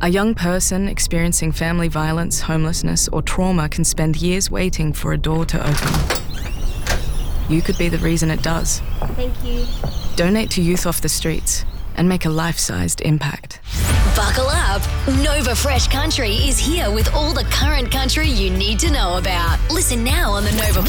A young person experiencing family violence, homelessness, or trauma can spend years waiting for a door to open. You could be the reason it does. Thank you. Donate to Youth Off the Streets and make a life-sized impact. Buckle up. Nova Fresh Country is here with all the current country you need to know about. Listen now on the Nova